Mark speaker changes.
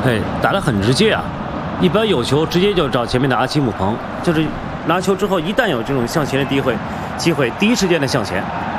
Speaker 1: 嘿，打得很直接啊！一般有球直接就找前面的阿奇姆彭，就是拿球之后，一旦有这种向前的机会，第一时间的向前。